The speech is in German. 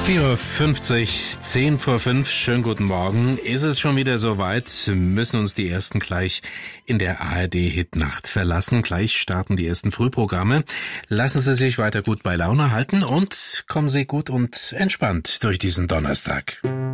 4:50, 10 vor 5, schönen guten Morgen. Ist es schon wieder soweit? Müssen uns die Ersten gleich in der ARD-Hitnacht verlassen. Gleich starten die ersten Frühprogramme. Lassen Sie sich weiter gut bei Laune halten und kommen Sie gut und entspannt durch diesen Donnerstag.